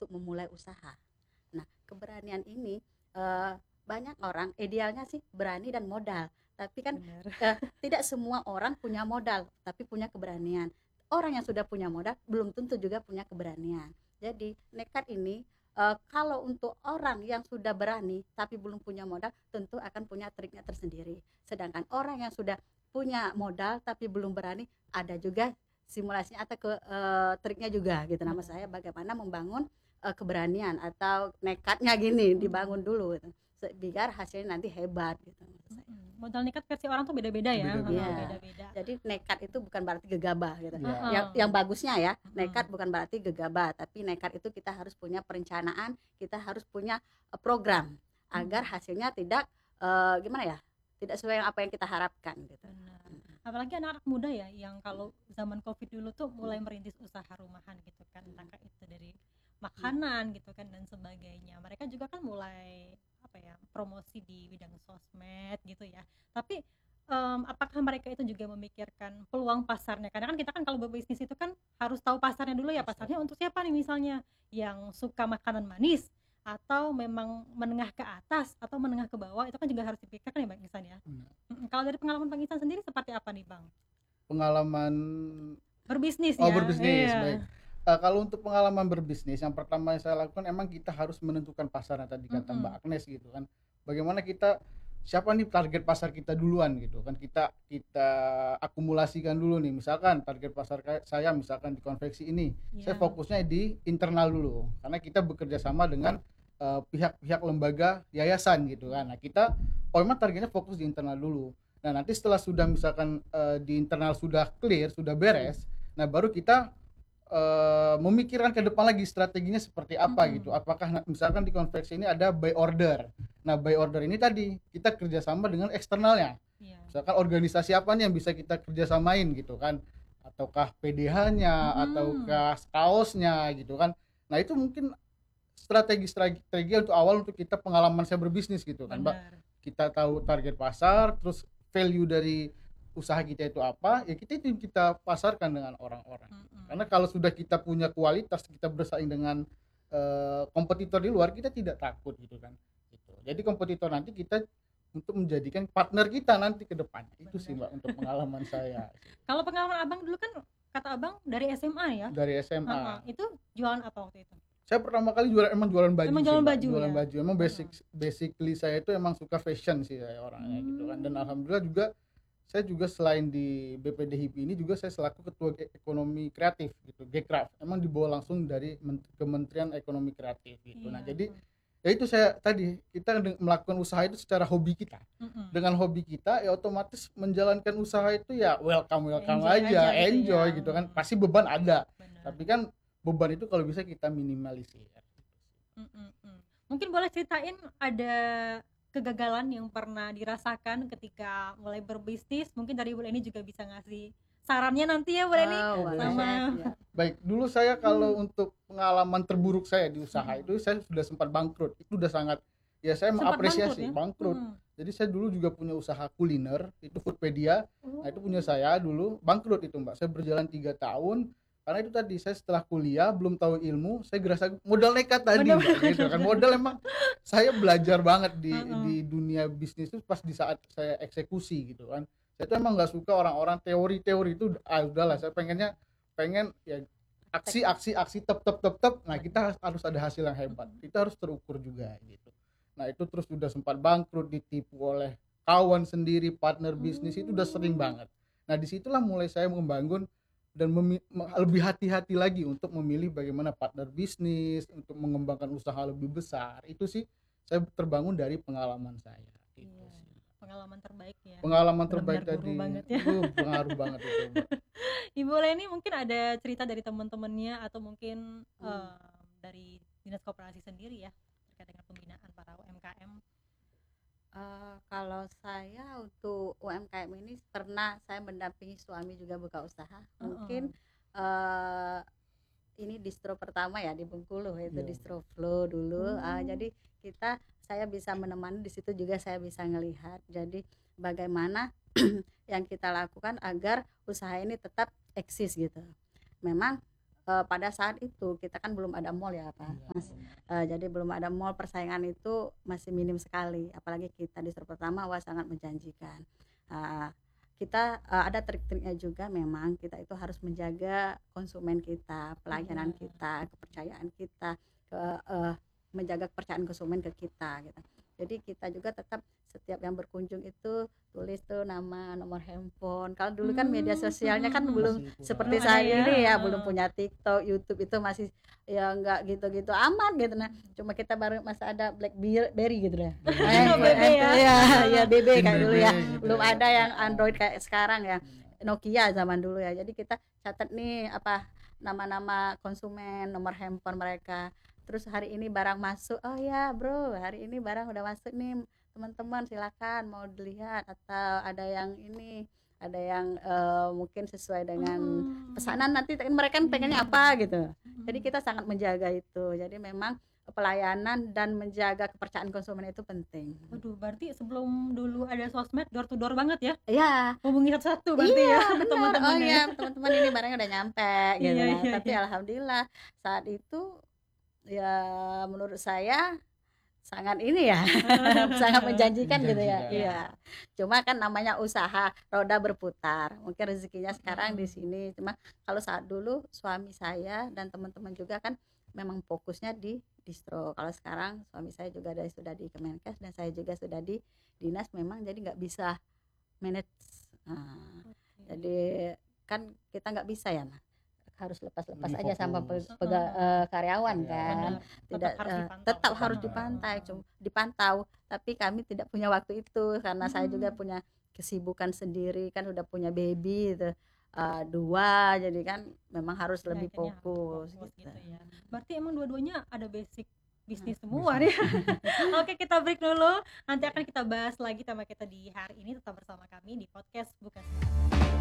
untuk memulai usaha. Nah, keberanian ini eh, banyak orang idealnya sih berani dan modal, tapi kan Benar. tidak semua orang punya modal, tapi punya keberanian. Orang yang sudah punya modal belum tentu juga punya keberanian. Jadi nekat ini kalau untuk orang yang sudah berani tapi belum punya modal, tentu akan punya triknya tersendiri. Sedangkan orang yang sudah punya modal tapi belum berani, ada juga simulasinya atau triknya juga gitu. Nama saya Benar. bagaimana membangun keberanian atau nekatnya gini Mm-mm. dibangun dulu gitu. Biar hasilnya nanti hebat gitu maksud saya. Mm-mm. Modal nekat versi orang tuh beda-beda ya. Heeh, Iya. Beda-beda. beda-beda. Jadi nekat itu bukan berarti gegabah gitu. Iya. Yang Heeh. bagusnya ya, nekat Mm-mm. bukan berarti gegabah, tapi nekat itu kita harus punya perencanaan, kita harus punya program agar Mm-mm. hasilnya tidak gimana ya? Tidak sesuai apa yang kita harapkan gitu. Benar. Apalagi anak-anak muda ya yang kalau zaman Covid dulu tuh mulai merintis usaha rumahan gitu kan, entah itu dari makanan gitu kan dan sebagainya. Mereka juga kan mulai apa ya, promosi di bidang sosmed gitu ya. Tapi apakah mereka itu juga memikirkan peluang pasarnya? Karena kan kita kan kalau berbisnis itu kan harus tahu pasarnya dulu ya, Pasar. pasarnya untuk siapa nih, misalnya yang suka makanan manis atau memang menengah ke atas atau menengah ke bawah, itu kan juga harus dipikirkan ya Bang Ihsan ya. Benar. Kalau dari pengalaman Bang Ihsan sendiri seperti apa nih Bang? Pengalaman Berbisnis oh ya, berbisnis, baik. iya. Kalau untuk pengalaman berbisnis, yang pertama yang saya lakukan emang kita harus menentukan pasarnya tadi kata Mbak Mm-mm. Agnes gitu kan. Bagaimana kita siapa nih target pasar kita duluan gitu kan. Kita akumulasikan dulu nih. Misalkan target pasar saya misalkan di konveksi ini. Saya Iya. fokusnya di internal dulu karena kita bekerja sama dengan pihak-pihak lembaga yayasan gitu kan. Nah, kita memang targetnya fokus di internal dulu. Nah, nanti setelah sudah misalkan di internal sudah clear, sudah beres, nah baru kita memikirkan ke depan lagi strateginya seperti apa Mm-mm. gitu. Apakah misalkan di konveksi ini ada buy order. Nah, buy order ini tadi kita kerjasama dengan eksternalnya. Iya. Misalkan organisasi apa nih yang bisa kita kerjasamain gitu kan? Ataukah PDH-nya, Mm-mm. ataukah kaosnya gitu kan? Nah, itu mungkin strategi untuk awal untuk kita pengalaman saya berbisnis gitu kan, Mbak. Benar. Kita tahu target pasar, terus value dari usaha kita itu apa, ya kita itu kita pasarkan dengan orang-orang gitu. Karena Mm-mm. kalau sudah kita punya kualitas, kita bersaing dengan kompetitor di luar, kita tidak takut gitu kan. Gitu. Jadi kompetitor nanti kita untuk menjadikan partner kita nanti ke depannya. Itu sih Benar. Mbak untuk pengalaman saya Kalau pengalaman Abang dulu kan kata Abang dari SMA ya. dari Heeh. SMA. Itu jualan apa waktu itu? Saya pertama kali jualan baju Emang sih jualan Mbak, baju jualan ya. baju. Emang Heeh. basically saya itu emang suka fashion sih saya orangnya gitu kan. Dan Hmm. alhamdulillah juga saya juga selain di BPD HIPI ini juga saya selaku ketua ekonomi kreatif gitu, Gcraft. Emang dibawa langsung dari Kementerian Ekonomi Kreatif gitu. Nah, Iya. jadi ya itu saya tadi kita melakukan usaha itu secara hobi kita. Mm-mm. Dengan hobi kita ya otomatis menjalankan usaha itu ya welcome welcome Enjoy aja aja, gitu ya. enjoy gitu kan. Pasti beban ada. Benar. Tapi kan beban itu kalau bisa kita minimalisir. Mm-mm. Mungkin boleh ceritain ada kegagalan yang pernah dirasakan ketika mulai berbisnis. Mungkin dari Bu Leni juga bisa ngasih sarannya nanti ya Bu Leni Oh, Oh, boleh. sama. boleh. Ya. Baik, dulu saya kalau untuk pengalaman terburuk saya di usaha Mm-mm. itu saya sudah sempat bangkrut. Itu udah sangat ya saya Sempat bangkrut mengapresiasi ya. bangkrut. Mm-mm. Jadi saya dulu juga punya usaha kuliner, itu Foodpedia. Nah, itu punya Oh. saya dulu, bangkrut itu, Mbak. Saya berjalan 3 tahun karena itu tadi saya setelah kuliah belum tahu ilmu, saya gerasa modal nekat tadi, Benar. Mbak, gitu kan. Modal emang saya belajar banget Heeh. di dunia bisnis itu pas di saat saya eksekusi gitu kan. Saya tuh emang nggak suka orang-orang teori-teori itu, udahlah saya pengen ya aksi tep. Nah, kita harus ada hasil yang hebat, kita harus terukur juga gitu. Nah, itu terus udah sempat bangkrut, ditipu oleh kawan sendiri, partner bisnis, itu udah sering banget. Nah, disitulah mulai saya membangun dan lebih hati-hati lagi untuk memilih bagaimana partner bisnis untuk mengembangkan usaha lebih besar. Itu sih saya terbangun dari pengalaman saya gitu Iya. sih. Pengalaman terbaik ya. Pengalaman terbaik Benar-benar guru tadi, banget ya. pengaruh banget itu, Mbak. Ibu Leni mungkin ada cerita dari teman-temannya atau mungkin dari dinas koperasi sendiri ya terkait dengan pembinaan para UMKM. Kalau saya untuk UMKM ini pernah saya mendampingi suami juga buka usaha. Heeh. Mungkin ini distro pertama ya di Bengkulu, itu Iya. distro Flow dulu. Oh. Jadi saya bisa menemani di situ juga, saya bisa ngelihat. Jadi bagaimana yang kita lakukan agar usaha ini tetap eksis gitu. Memang pada saat itu kita kan belum ada mall ya Pak Mas. Jadi belum ada mall, persaingan itu masih minim sekali, apalagi kita distro pertama, wah sangat menjanjikan. Eh, kita ada trik-triknya juga, memang kita itu harus menjaga konsumen kita, pelayanan Iya. kita, kepercayaan kita, menjaga kepercayaan konsumen ke kita gitu. Jadi kita juga tetap setiap yang berkunjung itu tulis tuh nama, nomor handphone. Kalau dulu kan media sosialnya kan belum Masih kurang. seperti Belum ada saat ya. ini ya, belum punya TikTok, YouTube, itu masih ya enggak gitu-gitu amat gitu. Nah, cuma kita baru masih ada BlackBerry gitu ya. BB ya. Ya BB kayak dulu ya. BB gitu Belum ya. ada yang Android kayak sekarang ya. Nokia zaman dulu ya. Jadi kita catat nih apa nama-nama konsumen, nomor handphone mereka. Terus hari ini barang masuk, oh ya bro, hari ini barang udah masuk nih, teman-teman silakan mau dilihat, atau ada yang ini, ada yang mungkin sesuai dengan pesanan, nanti mereka pengennya apa gitu. Jadi kita sangat menjaga itu. Jadi memang pelayanan dan menjaga kepercayaan konsumen itu penting. Waduh, berarti sebelum dulu ada sosmed door to door banget ya, Iya, hubungi satu-satu berarti ya benar. teman-teman Oh ya. iya, teman-teman ini barangnya udah nyampe gitu. Iya, Nah, iya, tapi iya. alhamdulillah saat itu ya menurut saya sangat ini ya sangat menjanjikan gitu ya. Menjanjikan. Iya, cuma kan namanya usaha, roda berputar, mungkin rezekinya sekarang di sini. Cuma kalau saat dulu suami saya dan teman-teman juga kan memang fokusnya di distro. Kalau sekarang suami saya juga sudah di Kemenkes dan saya juga sudah di dinas, memang jadi nggak bisa manage. Nah, jadi kan kita nggak bisa ya Mas, harus lepas-lepas Lebih aja sama fokus. karyawan Iya. kan. Benar, Tidak tetap harus dipantau. tetap harus Dipantau. dipantau, tapi kami tidak punya waktu itu karena saya juga Hmm. punya kesibukan sendiri, kan udah punya baby itu, 2, jadi kan memang harus Ya, lebih akhirnya harus fokus fokus gitu. gitu ya. Berarti emang dua-duanya ada basic bisnis Bisnis. semua nih. Oke, kita break dulu. Nanti akan kita bahas lagi tema kita di hari ini. Tetap bersama kami di podcast Buka Suara.